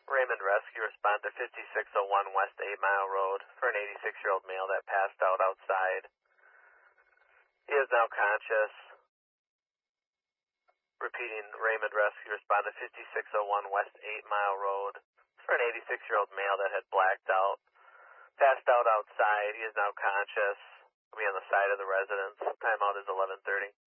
Raymond Rescue, respond to 5601 West 8 Mile Road for an 86-year-old male that passed out outside. He is now conscious. Repeating, Raymond Rescue, respond to 5601 West 8 Mile Road for an 86-year-old male that had blacked out. Passed out outside. He is now conscious. Will be on the side of the residence. Timeout is 11:30.